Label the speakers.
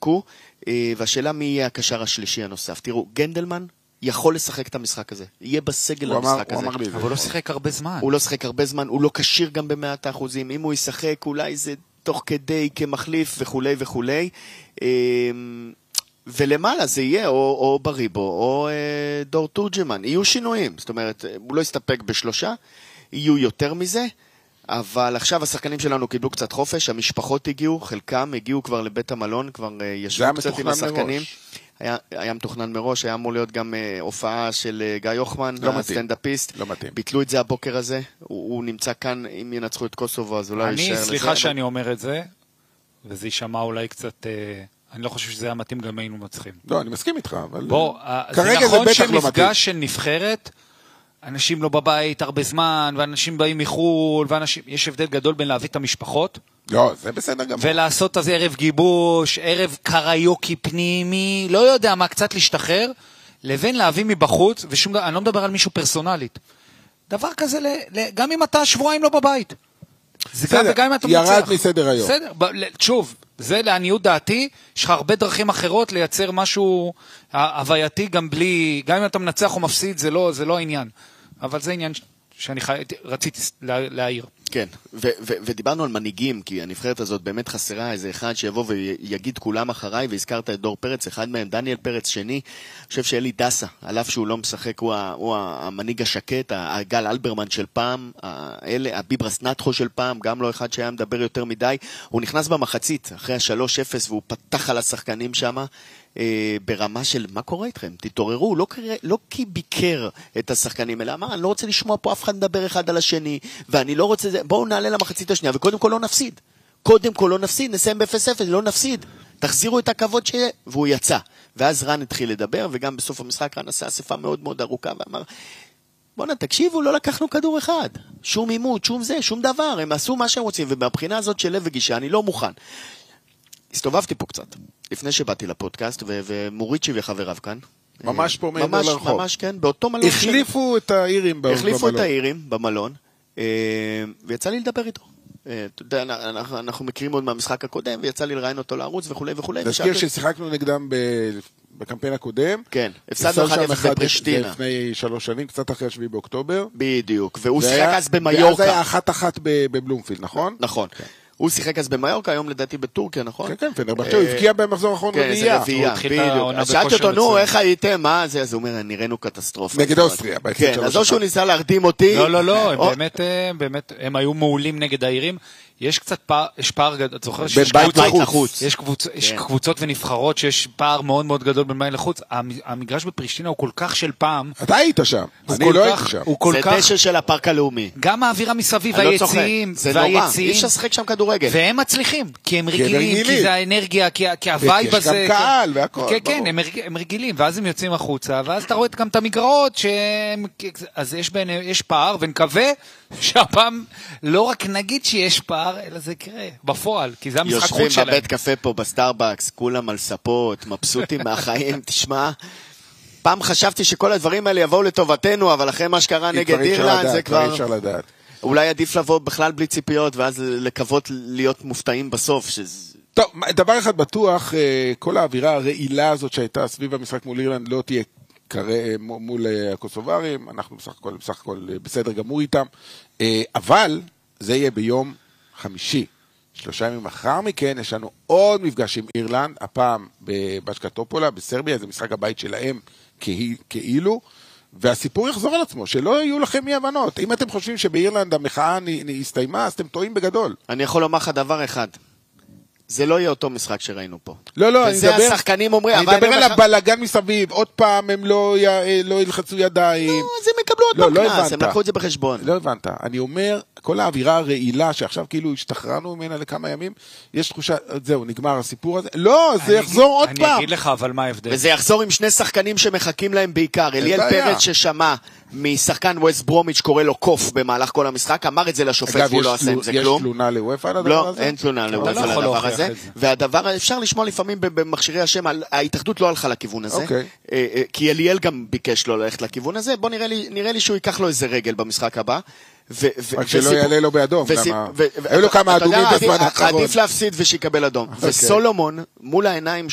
Speaker 1: שיחקו, והשאלה מי יהיה הקשר השלישי הנוסף. תראו, גנדלמן יכול לשחק את המשחק הזה. יהיה בסגל המשחק הזה.
Speaker 2: אבל הוא לא שחק הרבה זמן.
Speaker 1: הוא לא שחק הרבה זמן, הוא לא קשיר גם ב100%. אם הוא ישחק, אולי זה תוך כדי כמחליף וכו' וכו'. ולמעלה זה יהיה או בריבו או דור תורג'מן. יהיו שינויים. זאת אומרת, הוא לא יסתפק בשלושה, יהיו יותר מזה. אבל עכשיו השחקנים שלנו קיבלו קצת חופש, המשפחות הגיעו, חלקם הגיעו כבר לבית המלון, כבר ישבו קצת עם השחקנים. היה מתוכנן מראש, היה אמור להיות גם הופעה של גיא יוחמן, הסטנדאפיסט.
Speaker 2: לא מתאים.
Speaker 1: ביטלו את זה הבוקר הזה, הוא נמצא כאן, אם ינצחו את קוסובו, אז אולי יישאר לזה.
Speaker 3: סליחה שאני אומר את זה, וזה יישמע אולי קצת, אני לא חושב שזה היה מתאים, גם היינו מצחים.
Speaker 2: לא, אני מסכים איתך, אבל...
Speaker 3: בוא, זה נכון שמפגש של נבחרת, אנשים לא בבית הרבה זמן, ואנשים באים מחול, יש הבדל גדול בין להביא את המשפחות,
Speaker 2: לא, זה בסדר גם.
Speaker 3: ולעשות אז ערב גיבוש, ערב קריוקי פנימי, לא יודע מה, קצת להשתחרר, לבין להביא מבחוץ, אני לא מדבר על מישהו פרסונלית. דבר כזה, גם אם אתה שבועיים לא בבית.
Speaker 2: בסדר, ירד מסדר היום.
Speaker 3: בסדר, שוב, זה לעניות דעתי, יש לך הרבה דרכים אחרות לייצר משהו הווייתי גם בלי, גם אם אתה מנצח או מפסיד, זה לא העניין. אבל זה עניין שאני רציתי להעיר.
Speaker 1: כן, ודיברנו על מנהיגים, כי הנבחרת הזאת באמת חסרה איזה אחד שיבוא ויגיד כולם אחריי, והזכרת את דור פרץ, אחד מהם, דניאל פרץ שני, אני חושב שאלי דסה, על אף שהוא לא משחק, הוא המנהיג השקט, הגל אלברמן של פעם, הביברס נטחו של פעם, גם לא אחד שהיה מדבר יותר מדי, הוא נכנס במחצית, אחרי ה-3-0, והוא פתח על השחקנים שם, ברמה של מה קורה איתכם? תתעוררו, לא כי ביקר את השחקנים, אלא אמר, אני לא רוצה לשמוע פה אף אחד מדבר אחד על השני, ואני לא רוצה זה, בואו נעלה למחצית השנייה, וקודם כל לא נפסיד. קודם כל לא נפסיד, נסיים ב-0-0, לא נפסיד. תחזירו את הכבוד שיהיה, והוא יצא. ואז רן התחיל לדבר, וגם בסוף המשחק רן עשה אספה מאוד מאוד ארוכה, ואמר, בואו תקשיבו, לא לקחנו כדור אחד. שום אימות, שום זה, שום דבר. הם עשו מה שהם רוצים, ובבחינה הזאת של לב וגישה, אני לא מוכן. הסתובבתי פה קצת, לפני שבאתי לפודקאסט, ומוריצ'י וחבריו כאן.
Speaker 2: ממש פה מעבר לרחוב.
Speaker 1: ממש כן, באותו מלון.
Speaker 2: החליפו את האירים במלון.
Speaker 1: החליפו את האירים במלון, ויצא לי לדבר איתו. אנחנו מכירים עוד מהמשחק הקודם, ויצא לי לראיין אותו לערוץ וכו' וכו'.
Speaker 2: נזכיר ששיחקנו נגדם בקמפיין הקודם.
Speaker 1: כן, הפסדנו 1-0 בפרישטינה.
Speaker 2: לפני 3 שנים, קצת אחרי 7 באוקטובר.
Speaker 1: בדיוק, והוא שיחק אז במיורקה.
Speaker 2: ואז היה 1-1 בבלומפילד, נכון?
Speaker 1: נכון. הוא שיחק אז במיורקה, היום לדעתי בטורקיה, נכון?
Speaker 2: כן, כן, פנרבחצ'ה, הוא הבקיע במחזור האחרון רביעייה.
Speaker 1: בדיוק. שאלתי אותו, נו, איך הייתם, מה זה? אז הוא אומר, נראינו קטסטרופה.
Speaker 2: נגד אוסטריה.
Speaker 1: כן, אז או שהוא ניסה להרדים אותי.
Speaker 3: לא, באמת, הם היו מעולים נגד העירים. יש קצת פער, יש פער גדול, אתה זוכר שיש קבוצות ונבחרות שיש פער מאוד מאוד גדול בין בית לחוץ. המגרש בפרישטינה הוא כל כך של פעם.
Speaker 2: אתה היית שם, אני לא הייתי שם.
Speaker 1: זה דשא של הפארק הלאומי.
Speaker 3: גם האווירה מסביב, היציעים,
Speaker 1: זה נורא, אי אפשר לשחק שם כדורגל.
Speaker 3: והם מצליחים, כי הם רגילים, כי זה האנרגיה, כי הווייב הזה.
Speaker 2: יש גם קהל והכל.
Speaker 3: כן, כן, הם רגילים, ואז הם יוצאים החוצה, ואז אתה רואה גם את המגרעות, אז יש פער, ונקווה שהפעם לא רק נגיד שיש פער, אלא זה יקרה בפועל, כי זה המשחק חוץ שלהם.
Speaker 1: יושבים בבית קפה פה בסטארבקס, כולם על ספות, מבסוטים מהחיים, תשמע, פעם חשבתי שכל הדברים האלה יבואו לטובתנו, אבל אחרי מה שקרה נגד אירלנד, זה כבר...
Speaker 2: אפשר לדעת.
Speaker 1: אולי עדיף לבוא בכלל בלי ציפיות, ואז לקוות להיות מופתעים בסוף.
Speaker 2: טוב, דבר אחד בטוח, כל האווירה הרעילה הזאת שהייתה סביב המשחק מול אירלנד לא תהיה מול הקוסוברים, אנחנו בסך הכל בסדר גמור איתם, אבל זה יהיה ביום חמישי. 3 ימים אחר מכן יש לנו עוד מפגש עם אירלנד, הפעם בבשקטופולה, בסרביה, זה משחק הבית שלהם כאילו, והסיפור יחזור על עצמו, שלא יהיו לכם אי הבנות. אם אתם חושבים שבאירלנד המחאה הסתיימה, אז אתם טועים בגדול.
Speaker 1: אני יכול לומר לך דבר אחד, זה לא יהיה אותו משחק שראינו פה.
Speaker 2: לא,
Speaker 1: אני מדבר, השחקנים אומרים,
Speaker 2: אני מדבר על הבלגן מסביב, עוד פעם הם לא ילחצו ידיים.
Speaker 1: לא, אז הם יקבלו עוד פעם קנס, הם לקחו את זה בחשבון.
Speaker 2: לא הבנת, אני אומר, כל האווירה הרעילה, שעכשיו כאילו השתחררנו ממנה לכמה ימים, יש תחושה, זהו, נגמר הסיפור הזה. לא, זה יחזור עוד פעם.
Speaker 3: אני אגיד לך, אבל מה ההבדל?
Speaker 1: וזה יחזור עם 2 שחקנים שמחכים להם בעיקר. אליאל פרץ ששמע משחקן ווסט ברומיץ' קורא לו קוף במהלך כל המשחק, אמר את זה לשופט והוא לא עשה עם זה כלום.
Speaker 2: יש תלונה לוופא על הדבר
Speaker 1: לא,
Speaker 2: הזה?
Speaker 1: אין תלונה לוופא על הדבר הזה. והדבר, אפשר לשמוע לפעמים במכשירי השם, ההתאחדות לא הלכה לכיוון הזה, כי אליאל גם ביקש לו ללכת לכיוון הזה, בוא נראה לי שהוא ייקח לו איזה רגל במשחק הבא.
Speaker 2: רק שלא יעלה לו באדום. היו לו כמה אדומים בזמן האחרון.
Speaker 1: עדיף להפסיד ושיקבל אדום. וסולומון, מול העיניים